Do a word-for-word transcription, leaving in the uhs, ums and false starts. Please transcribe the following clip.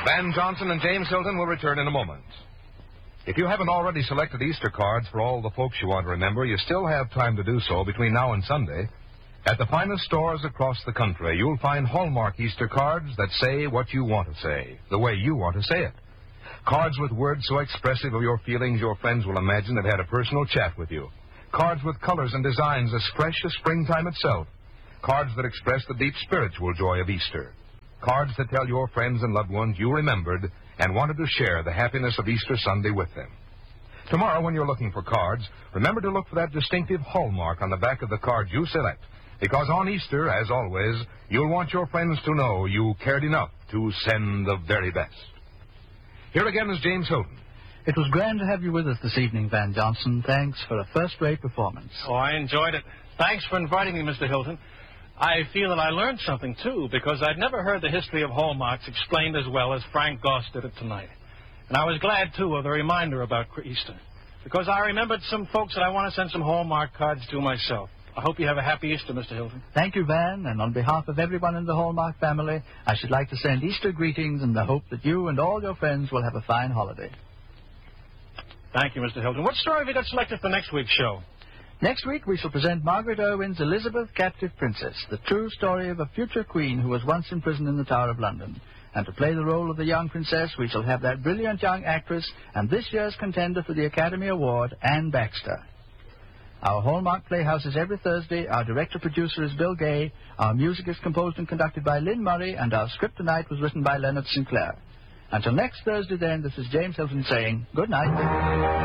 Van Johnson and James Hilton will return in a moment. If you haven't already selected Easter cards for all the folks you want to remember, you still have time to do so between now and Sunday. At the finest stores across the country, you'll find Hallmark Easter cards that say what you want to say, the way you want to say it. Cards with words so expressive of your feelings your friends will imagine they've had a personal chat with you. Cards with colors and designs as fresh as springtime itself. Cards that express the deep spiritual joy of Easter. Cards that tell your friends and loved ones you remembered and wanted to share the happiness of Easter Sunday with them. Tomorrow, when you're looking for cards, remember to look for that distinctive hallmark on the back of the card you select. Because on Easter, as always, you'll want your friends to know you cared enough to send the very best. Here again is James Hilton. It was grand to have you with us this evening, Van Johnson. Thanks for a first-rate performance. Oh, I enjoyed it. Thanks for inviting me, Mister Hilton. I feel that I learned something, too, because I'd never heard the history of hallmarks explained as well as Frank Goss did it tonight. And I was glad, too, of the reminder about Easter, because I remembered some folks that I want to send some hallmark cards to myself. I hope you have a happy Easter, Mister Hilton. Thank you, Van, and on behalf of everyone in the Hallmark family, I should like to send Easter greetings in the hope that you and all your friends will have a fine holiday. Thank you, Mister Hilton. What story have you got selected for next week's show? Next week, we shall present Margaret Irwin's Elizabeth, Captive Princess, the true story of a future queen who was once imprisoned in the Tower of London. And to play the role of the young princess, we shall have that brilliant young actress and this year's contender for the Academy Award, Anne Baxter. Our Hallmark Playhouse is every Thursday. Our director-producer is Bill Gay. Our music is composed and conducted by Lynn Murray, and our script tonight was written by Leonard Sinclair. Until next Thursday, then, this is James Hilton saying good night.